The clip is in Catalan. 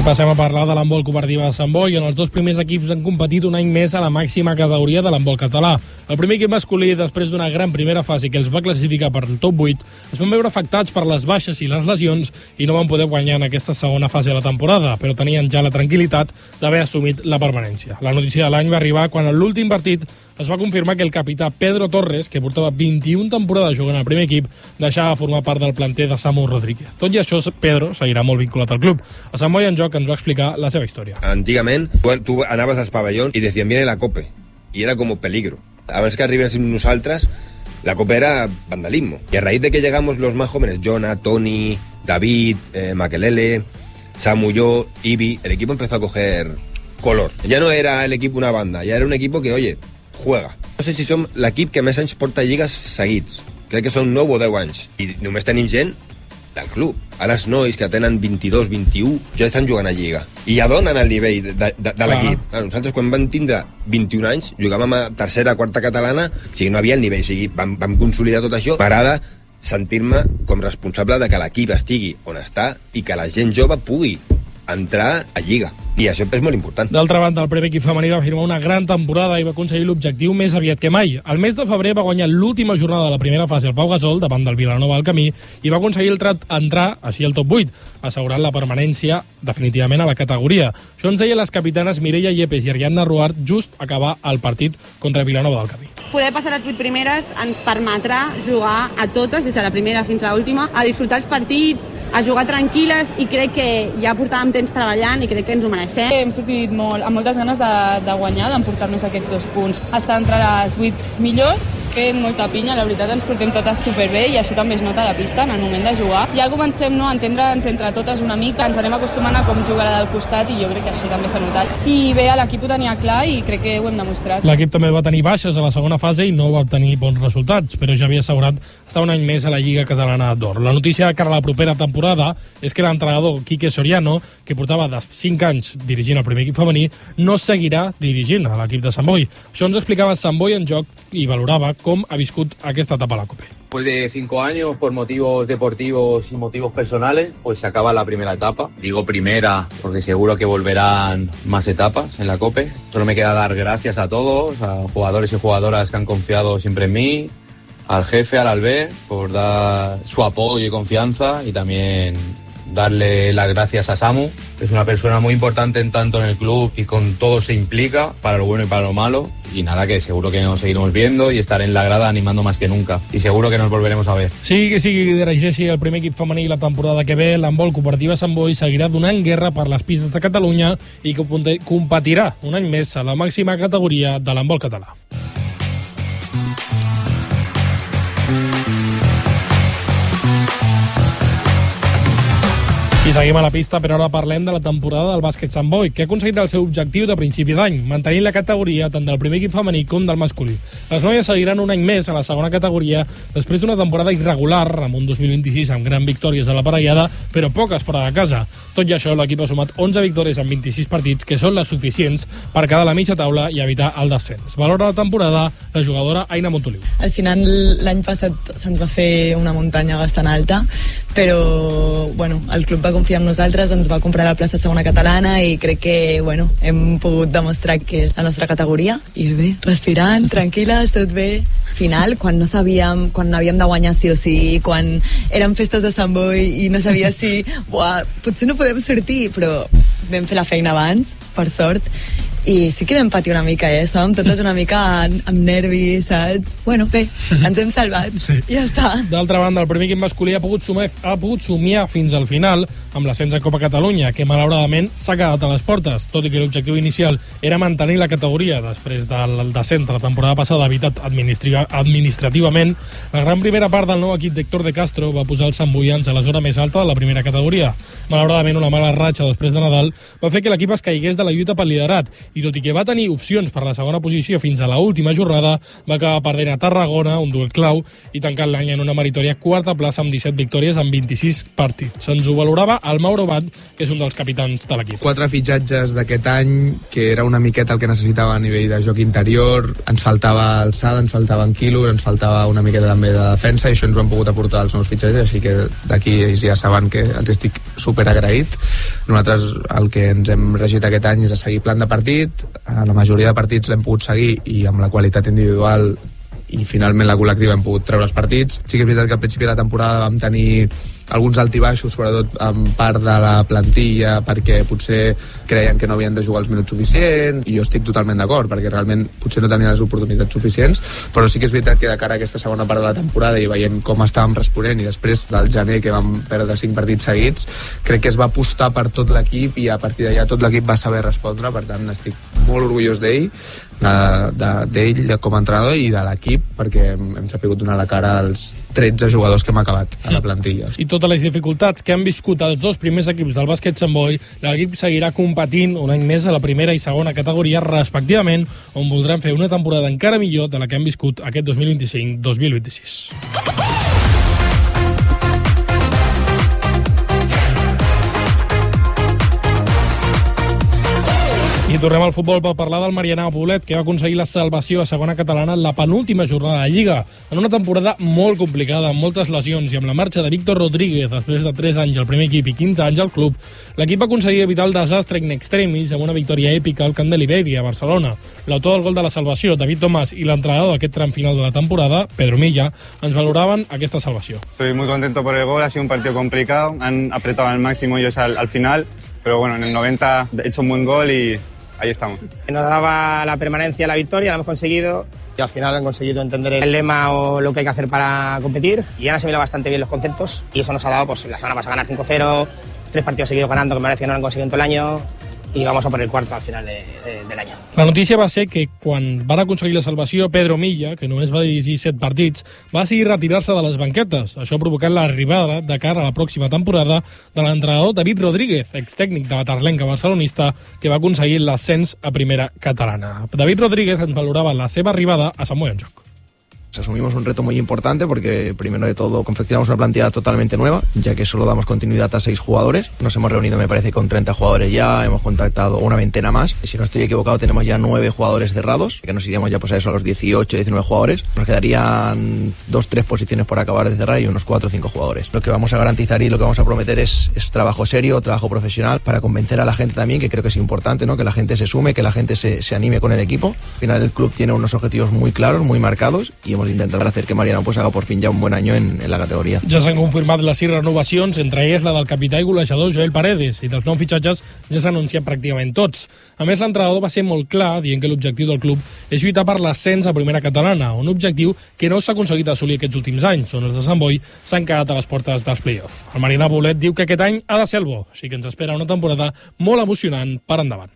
passem a parlar de l'handbol cooperativa de Sant Boi, on els dos primers equips han competit un any més a la màxima categoria de l'handbol català. El primer equip masculí, després d'una gran primera fase que els va classificar per el top 8, es van veure afectats per les baixes i les lesions i no van poder guanyar en aquesta segona fase de la temporada, però tenien ja la tranquil·litat d'haver assumit la permanència. La notícia de l'any va arribar quan en l'últim partit es va confirmar que el capità Pedro Torres, que portava 21 temporades jugant al primer equip, deixava de formar part del planter de Samu Rodríguez. Tot i això, Pedro seguirà molt vinculat al club. A Sant Boi en Joc ens va explicar la seva història. Antigament, tu anaves als pavellons i decían viene la COPE, i era como peligro. Abans que arribéssim nosaltres, la COPE era vandalismo. Y a raíz de que llegamos los más jóvenes, Jonah, Tony, David, Makelele, Samu, yo, Ibi, el equipo empezó a coger color. Ya no era el equipo una banda, ya era un equipo que, oye, juega. No sé si som l'equip que més anys porta lligues seguits. Crec que són 9 o 10 anys. I només tenim gent del club. Ara els nois que tenen 22, 21, ja estan jugant a lliga. I ja donen el nivell de l'equip. Nosaltres, quan vam tindre 21 anys, jugàvem a tercera, quarta catalana, o sigui, no havia el nivell. O sigui, vam consolidar tot això. M'agrada sentir-me com responsable de que l'equip estigui on està i que la gent jove pugui entrar a lliga. I això és molt important. D'altra banda, el primer equip femení va firmar una gran temporada i va aconseguir l'objectiu més aviat que mai. El mes de febrer va guanyar l'última jornada de la primera fase al Pau Gasol davant del Vilanova al Camí i va aconseguir entrar així al top 8, assegurant la permanència definitivament a la categoria. Això ens deia les capitanes Mireia Yepes i Ariadna Ruart just acabar el partit contra Vilanova del Camí. Poder passar les 8 primeres ens permetrà jugar a totes, des de la primera fins a l'última, a disfrutar els partits, a jugar tranquil·les, i crec que ja portàvem temps treballant i crec que ens ho mereixem. Hem sortit amb moltes ganes de guanyar, d'emportar-nos aquests 2 punts. Estar entre les 8 millors, fent molta pinya, la veritat ens portem totes superbé i això també es nota a la pista en el moment de jugar. Ja comencem a entendre'ns entre totes una mica, ens anem acostumant a com jugarà del costat i jo crec que així també s'ha notat. I bé, l'equip ho tenia clar i crec que ho hem demostrat. L'equip també va tenir baixes a la segona fase i no va obtenir bons resultats, però ja havia assegurat estar un any més a la Lliga Catalana d'Or. La notícia de cara a la propera temporada és que l'entrenador Quique Soriano, que portava 5 anys dirigint el primer equip femení, no seguirà dirigint a l'equip de Sant Boi. Això ens explicava Sant Boi en Joc i valorava com ha viscut aquesta etapa a la COPE. Después de 5 años, por motivos deportivos y motivos personales, pues se acaba la primera etapa. Digo primera porque seguro que volverán más etapas en la COPE. Solo me queda dar gracias a todos, a jugadores y jugadoras que han confiado siempre en mí, al jefe, al Albé, por dar su apoyo y confianza, y también darle las gracias a Samu. Es una persona muy importante tanto en el club y con todo se implica, para lo bueno y para lo malo. Y nada, que seguro que nos seguiremos viendo y estaré en la grada animando más que nunca. Y seguro que nos volveremos a ver. Sigui que sigui dirigeixi el primer equip femení la temporada que ve, l'handbol cooperativa Sant Boi seguirà donant guerra per les pistes de Catalunya i que competirà un any més a la màxima categoria de l'handbol català. I seguim a la pista, però ara parlem de la temporada del bàsquet Sant Boi, que ha aconseguit el seu objectiu de principi d'any, mantenint la categoria tant del primer equip femení com del masculí. Les noies seguiran un any més a la segona categoria després d'una temporada irregular, amb un 2026 amb grans victòries a la parellada, però poques fora de casa. Tot i això, l'equip ha sumat 11 victòries en 26 partits, que són les suficients per quedar a la mitja taula i evitar el descens. Valora la temporada la jugadora Aina Montoliu. Al final, l'any passat se'ns va fer una muntanya bastant alta, però bueno, el club va confiar en nosaltres, ens va comprar la plaça segona catalana i crec que bueno, hem pogut demostrar que és la nostra categoria. I bé, respirant, tranquil·les, tot bé. Al final, quan no sabíem, quan havíem de guanyar sí o sí, quan eren festes de Sant Boi i no sabia si potser no podem sortir, però vam fer la feina abans, per sort, i sí que vam patir una mica, estàvem totes una mica amb nervis, saps? Bueno, bé, ens hem salvat, sí. I ja està. D'altra banda, el primer equip masculí ha pogut somiar fins al final amb l'ascens a Copa Catalunya, que malauradament s'ha quedat a les portes, tot i que l'objectiu inicial era mantenir la categoria després del descens de la temporada passada evitat administrativament. La gran primera part del nou equip d'Héctor de Castro va posar els santboians a la zona més alta de la primera categoria. Malauradament, una mala ratxa després de Nadal va fer que l'equip es caigués de la lluita pel liderat, i tot i que va tenir opcions per la segona posició fins a l'última jornada, va acabar perdent a Tarragona, un duel clau, i tancant l'any en una meritòria quarta plaça amb 17 victòries en 26 partits. Se'ns ho valorava el Mauro Bat, que és un dels capitans de l'equip. 4 fitxatges d'aquest any, que era una miqueta el que necessitava a nivell de joc interior, ens faltava alçada, ens faltaven quilos, ens faltava una miqueta també de defensa, i això ens ho han pogut aportar els nous fitxatges, així que d'aquí ja saben que els estic superagraït. Nosaltres el que ens hem regit aquest any és a seguir plan de partit, la majoria de partits l'hem pogut seguir i amb la qualitat individual i finalment la col·lectiva hem pogut treure els partits. Sí que és veritat que al principi de la temporada vam tenir alguns altibaixos, sobretot en part de la plantilla, perquè potser creien que no havien de jugar els minuts suficients, i jo estic totalment d'acord, perquè realment potser no tenien les oportunitats suficients, però sí que és veritat que de cara a aquesta segona part de la temporada i veient com estàvem responent, i després del gener que vam perdre 5 partits seguits, crec que es va apostar per tot l'equip i a partir d'allà tot l'equip va saber respondre. Per tant estic molt orgullós d'ell, com a entrenador i de l'equip, perquè hem sabut donar la cara als 13 jugadors que hem acabat a la plantilla. I totes les dificultats que han viscut els dos primers equips del bàsquet Sant Boi, l'equip seguirà competint un any més a la primera i segona categoria respectivament, on voldran fer una temporada encara millor de la que han viscut aquest 2025-2026. I tornem al futbol per parlar del Marianao Poblet, que va aconseguir la salvació a segona catalana en la penúltima jornada de Lliga, en una temporada molt complicada, amb moltes lesions i amb la marxa de Víctor Rodríguez després de 3 anys al primer equip i 15 anys al club. L'equip va aconseguir evitar el desastre in extremis amb una victòria èpica al camp de l'Iberia, a Barcelona. L'autor del gol de la salvació, David Tomàs, i l'entrenador d'aquest tram final de la temporada, Pedro Milla, ens valoraven aquesta salvació. Estoy muy contento por el gol, ha sido un partido complicado, han apretado al máximo ellos al final, pero bueno, en el 90 he hecho un buen gol y ahí estamos. Nos daba la permanencia, la victoria, la hemos conseguido y al final han conseguido entender el lema o lo que hay que hacer para competir y han asimilado bastante bien los conceptos y eso nos ha dado pues la semana pasada ganar 5-0, 3 partidos seguidos ganando que me parece que no lo han conseguido en todo el año i vamos a por el cuarto al final de l'any. La notícia va ser que quan van aconseguir la salvació, Pedro Milla, que només va dirigir 7 partits, va decidir retirar-se de les banquetes, això provocant l'arribada de cara a la pròxima temporada de l'entrenador David Rodríguez, extècnic de la tarlenca barcelonista, que va aconseguir l'ascens a primera catalana. David Rodríguez ens valorava la seva arribada a Sant Boi en Joc. Asumimos un reto muy importante porque, primero de todo, confeccionamos una plantilla totalmente nueva, ya que solo damos continuidad a 6 jugadores. Nos hemos reunido, me parece, con 30 jugadores ya, hemos contactado una veintena más. Y si no estoy equivocado, tenemos ya 9 jugadores cerrados, que nos iríamos ya pues a eso, a los 18, 19 jugadores. Nos quedarían 2-3 posiciones por acabar de cerrar y unos 4 o 5 jugadores. Lo que vamos a garantizar y lo que vamos a prometer es trabajo serio, trabajo profesional, para convencer a la gente también, que creo que es importante, ¿no? Que la gente se sume, que la gente se anime con el equipo. Al final el club tiene unos objetivos muy claros, muy marcados, y hemos intentar hacer que Marianao pues haga por fin ya un buen año en la categoria. Ja s'han confirmat les 6 renovacions, entre elles la del capità i golejador Joel Paredes, i dels 9 fitxatges ja s'han anunciat pràcticament tots. A més, l'entrenador va ser molt clar, dient que l'objectiu del club és lluitar per l'ascens a primera catalana, un objectiu que no s'ha aconseguit assolir aquests últims anys, on els de Sant Boi s'han quedat a les portes dels play-off. El Marianao Poblet diu que aquest any ha de ser el bo, així que ens espera una temporada molt emocionant per endavant.